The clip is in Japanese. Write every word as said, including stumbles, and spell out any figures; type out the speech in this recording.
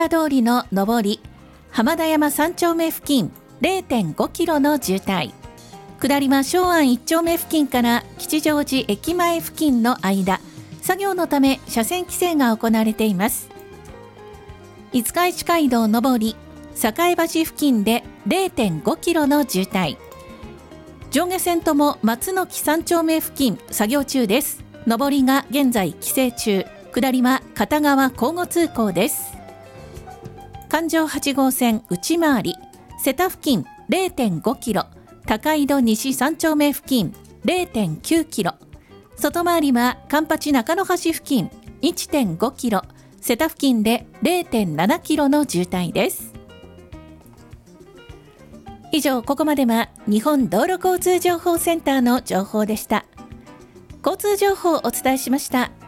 通りの上り浜田山さん丁目付近 れいてんごキロの渋滞、下りは松安いち丁目付近から吉祥寺駅前付近の間、作業のため車線規制が行われています。五日市街道上り栄橋付近で れいてんごキロの渋滞、上下線とも松の木さん丁目付近作業中です。上りが現在規制中、下りは片側交互通行です。環状はち号線内回り瀬田付近 れいてんごキロ、高井戸西さん丁目付近 れいてんきゅうキロ、外回りは環八中野橋付近 いってんごキロ、瀬田付近で れいてんななキロの渋滞です。以上、ここまでは日本道路交通情報センターの情報でした。交通情報をお伝えしました。